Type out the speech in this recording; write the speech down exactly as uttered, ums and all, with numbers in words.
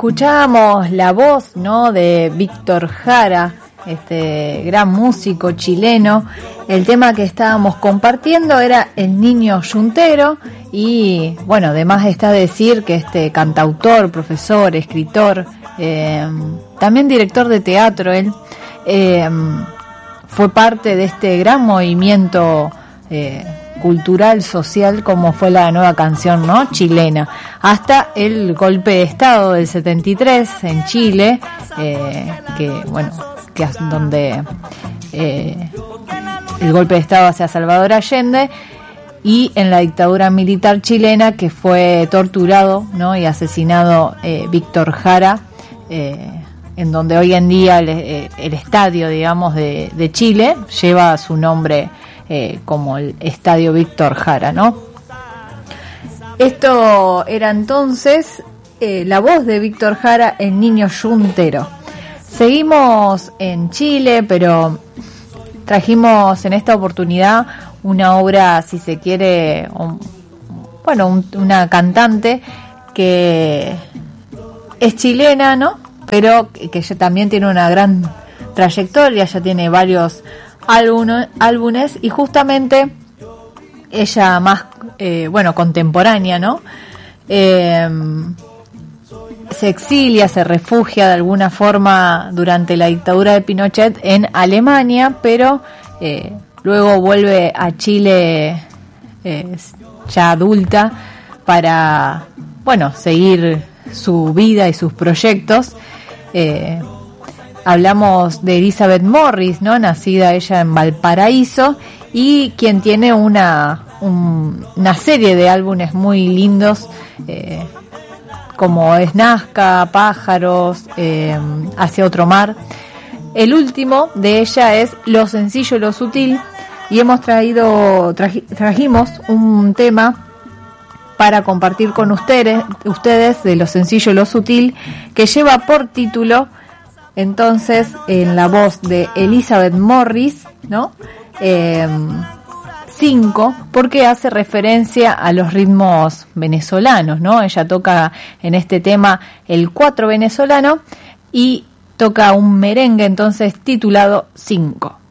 escuchábamos la voz, ¿no?, de Víctor Jara, este gran músico chileno. El tema que estábamos compartiendo era El Niño Yuntero y, bueno, además está decir que este cantautor, profesor, escritor, eh, también director de teatro, él eh, fue parte de este gran movimiento eh, cultural, social, como fue la nueva canción, ¿no?, chilena, hasta el golpe de estado del setenta y tres en Chile, eh, que, bueno, que es donde eh, el golpe de estado hacia Salvador Allende, y en la dictadura militar chilena, que fue torturado, ¿no?, y asesinado eh, Víctor Jara, eh, en donde hoy en día el, el estadio, digamos, de, de Chile lleva su nombre eh, como el Estadio Víctor Jara, ¿no? Esto era entonces eh, la voz de Víctor Jara, El Niño Yuntero. Seguimos en Chile, pero trajimos en esta oportunidad una obra, si se quiere, un, bueno, un, una cantante que es chilena, ¿no?, pero que ya también tiene una gran trayectoria, ya tiene varios álbumes, álbumes y justamente ella más, eh, bueno, contemporánea, ¿no?, eh, se exilia, se refugia de alguna forma durante la dictadura de Pinochet en Alemania, pero eh, luego vuelve a Chile eh, ya adulta para, bueno, seguir su vida y sus proyectos. Eh, hablamos de Elizabeth Morris, ¿no?, nacida ella en Valparaíso, y quien tiene una, un, una serie de álbumes muy lindos, eh, como es Nazca, Pájaros, eh, Hacia otro mar. El último de ella es Lo sencillo y lo sutil, y hemos traído traji, trajimos un tema para compartir con ustedes, ustedes de Lo sencillo y lo sutil, que lleva por título, entonces, en la voz de Elizabeth Morris, ¿no?, eh, cinco, porque hace referencia a los ritmos venezolanos, ¿no? Ella toca en este tema el cuatro venezolano y toca un merengue entonces titulado Cinco.